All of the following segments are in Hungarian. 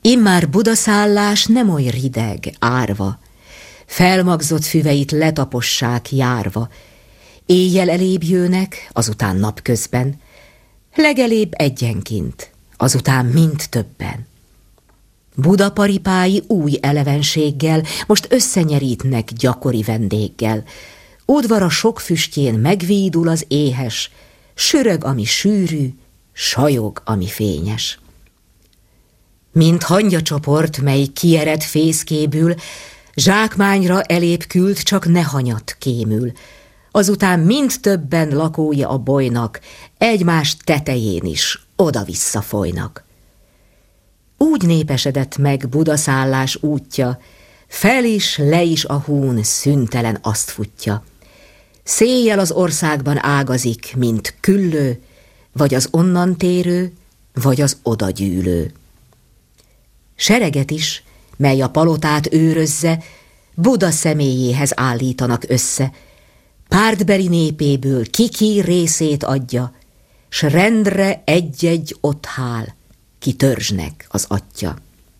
Immár Budaszállás nem oly rideg, árva, felmagzott füveit letapossák járva, éjjel elébb jönnek, azután napközben, legelébb egyenként, azután mind többen. Budaparipái új elevenséggel most összenyerítnek gyakori vendéggel, udvara sok füstjén megvídul az éhes, sürög, ami sűrű, sajog, ami fényes. Mint hangyacsoport, mely kiered fészkébül, zsákmányra elébb küld, csak ne hanyat kémül. Azután mind többen lakója a bolynak, egymás tetején is oda-vissza folynak. Úgy népesedett meg Budaszállás útja, fel is, le is a hún szüntelen azt futja. Széjjel az országban ágazik, mint küllő, vagy az onnan térő, vagy az odagyűlő. Sereget is, mely a palotát őrözze, Buda személyéhez állítanak össze, pártbeli népéből ki részét adja, s rendre egy-egy ott hál, ki törzsnek az atyja.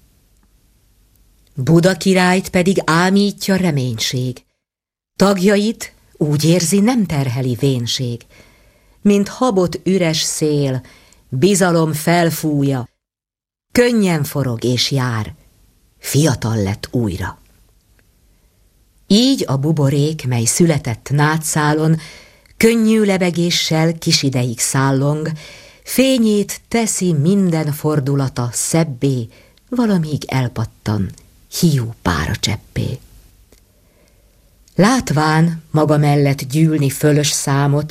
Buda királyt pedig ámítja reménység, tagjait úgy érzi, nem terheli vénség, mint habot üres szél, bizalom felfújja, könnyen forog és jár, fiatal lett újra. Így a buborék, mely született nátszálon, könnyű lebegéssel kis ideig szállong, fényét teszi minden fordulata szebbé, valamíg elpattan, hiú páracseppé. Látván maga mellett gyűlni fölös számot,